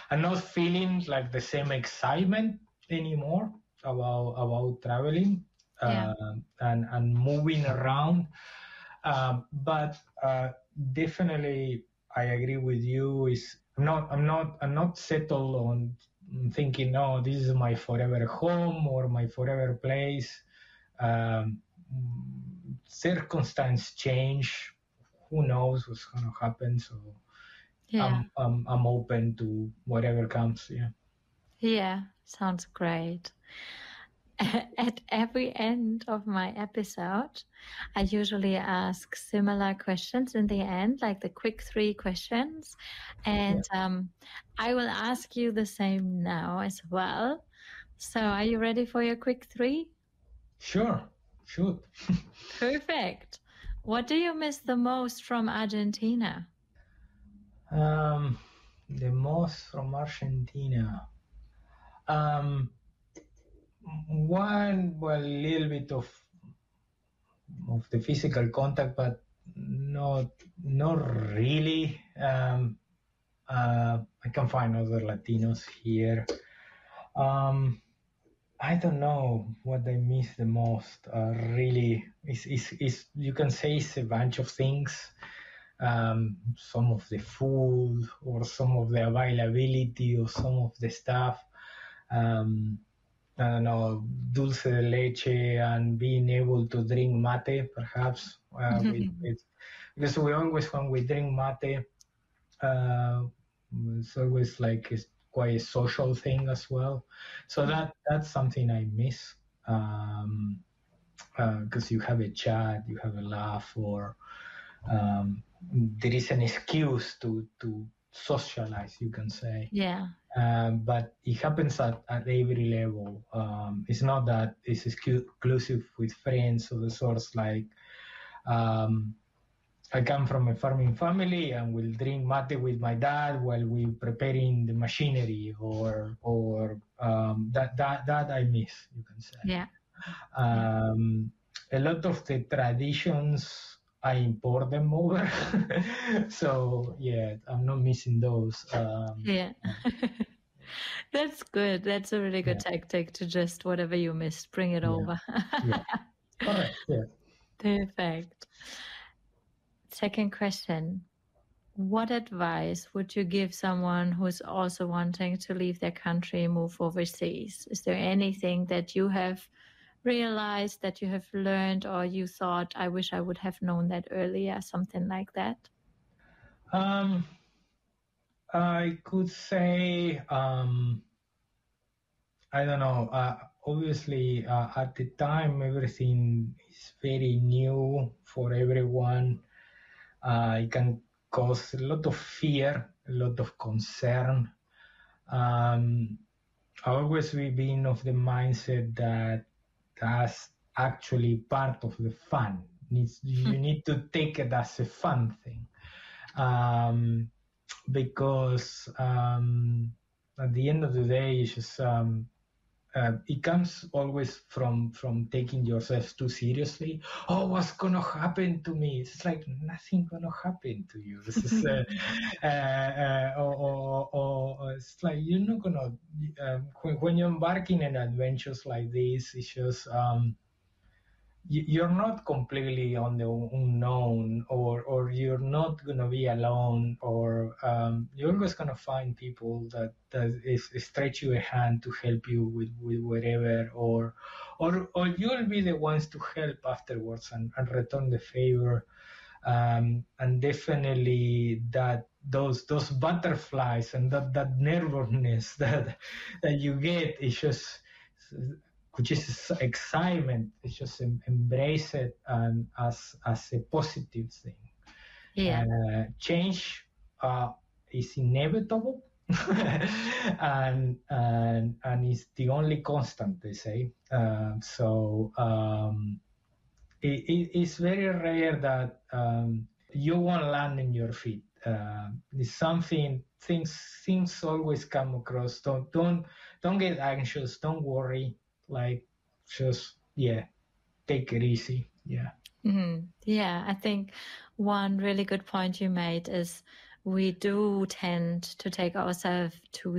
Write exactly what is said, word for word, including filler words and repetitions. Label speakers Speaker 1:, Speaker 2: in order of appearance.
Speaker 1: I'm not feeling like the same excitement anymore about about traveling
Speaker 2: Yeah.
Speaker 1: uh, and and moving around. Um, but uh, definitely, I agree with you. Is I'm not I'm not I'm not settled on thinking, no, this is my forever home or my forever place. Um, circumstance change. Who knows what's going to happen? So
Speaker 2: Yeah.
Speaker 1: I'm I'm I'm open to whatever comes. Yeah.
Speaker 2: Yeah. Sounds great. At every end of my episode, I usually ask similar questions in the end, like the quick three questions. And
Speaker 1: Yeah.
Speaker 2: um, I will ask you the same now as well. So are you ready for your quick three?
Speaker 1: Sure. Shoot.
Speaker 2: Perfect. What do you miss the most from Argentina?
Speaker 1: Um, the most from Argentina. Um, one, well, a little bit of of the physical contact, but not not really. Um, uh, I can find other Latinos here. Um, I don't know what I miss the most. Uh, really, is is is you can say it's a bunch of things. Um, some of the food, or some of the availability, or some of the stuff. Um, I don't know, dulce de leche and being able to drink mate, perhaps, uh, with, with, because we always, when we drink mate, uh, it's always like it's quite a social thing as well. So that that's something I miss. Um, because you have a chat, you have a laugh, or um, there is an excuse to to socialize, you can say.
Speaker 2: Yeah.
Speaker 1: Um, but it happens at, at every level. Um, it's not that it's exclusive with friends or the sorts. Like um, I come from a farming family and will drink mate with my dad while we preparing the machinery, or or um, that that that I miss, you can say.
Speaker 2: Yeah.
Speaker 1: Um, a lot of the traditions I import them over, so yeah, I'm not missing those. Um,
Speaker 2: Yeah. That's good. That's a really good
Speaker 1: yeah.
Speaker 2: tactic to just whatever you missed, bring it
Speaker 1: Yeah,
Speaker 2: over.
Speaker 1: yeah, correct. Yeah.
Speaker 2: Perfect. Second question. What advice would you give someone who's also wanting to leave their country, move overseas? Is there anything that you have realized, that you have learned, or you thought, I wish I would have known that earlier, something like that?
Speaker 1: Um, I could say, um, I don't know. Uh, obviously, uh, at the time, everything is very new for everyone. Uh, it can cause a lot of fear, a lot of concern. Um, I always been of the mindset that that's actually part of the fun. Needs you need to take it as a fun thing, um, because um, at the end of the day, it's just um, uh, it comes always from from taking yourself too seriously. Oh, what's gonna happen to me? It's like nothing gonna happen to you. This is uh, uh, uh, or, or, or it's like you're not gonna um, when, when you're embarking in adventures like this. It's just um, you- you're not completely on the unknown, or or you're not going to be alone, or um, you're always going to find people that, that is, stretch you a hand to help you with, with whatever, or or or you'll be the ones to help afterwards, and, and return the favor. Um, and definitely that those those butterflies and that, that nervousness that that you get is just, which is excitement. It's just em- embrace it and as as a positive thing.
Speaker 2: Yeah.
Speaker 1: Uh, change uh, is inevitable, and and and it's the only constant, they say. Uh, so um, it, it, it's very rare that um, you won't land in your feet. Uh, it's something things things always come across. Don't don't don't get anxious. Don't worry. Like just yeah, take it easy. Yeah.
Speaker 2: Mm-hmm. Yeah, I think one really good point you made is we do tend to take ourselves too